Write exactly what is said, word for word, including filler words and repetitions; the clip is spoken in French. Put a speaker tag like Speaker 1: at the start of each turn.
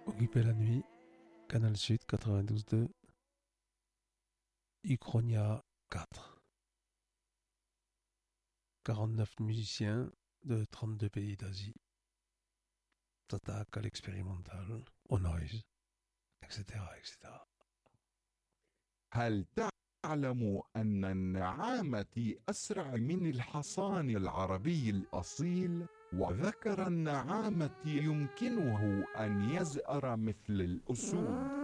Speaker 1: Occupé la nuit, Canal Sud quatre-vingt-douze point deux, Uchronia quatre. quarante-neuf musiciens de trente-deux pays d'Asie s'attaquent à l'expérimental, au noise, et cetera et cetera.
Speaker 2: هل تعلم أن النعامة أسرع من الحصان العربي الأصيل؟ وذكر النعامة يمكنه أن يزأر مثل الأسود.